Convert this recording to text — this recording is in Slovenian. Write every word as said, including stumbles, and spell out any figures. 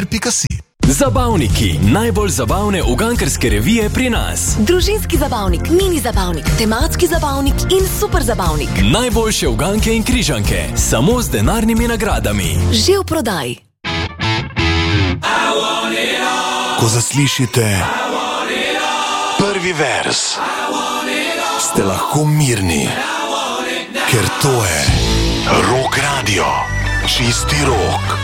pika si. Zabavniki, najbolj zabavne ugankarske revije pri nas. Družinski zabavnik, mini zabavnik, tematski zabavnik in super zabavnik. Najboljše uganke in križanke, samo z denarnimi nagradami. Že v prodaji. Ko zaslišite prvi vers, ste lahko mirni, ker to je Rock Radio. Čisti rok.